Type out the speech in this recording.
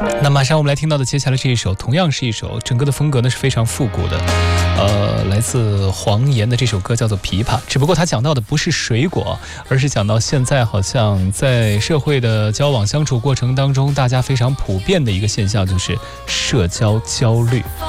那马上我们来听到的接下来这一首，同样是一首整个的风格呢是非常复古的，来自黄妍的这首歌叫做《琵琶》，只不过它讲到的不是水果，而是讲到现在好像在社会的交往相处过程当中，大家非常普遍的一个现象就是社交焦虑。